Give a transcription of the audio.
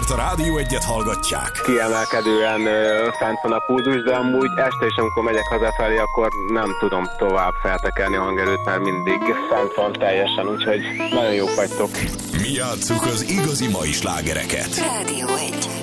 Miért a Rádió Egyet hallgatják? Kiemelkedően fent van a pulzus, de amúgy este is, amikor megyek hazafelé, akkor nem tudom tovább feltekerni a hangerőt, mert mindig fent van teljesen, úgyhogy nagyon jók vagytok. Mi játsszuk az igazi mai slágereket. Rádió Egy.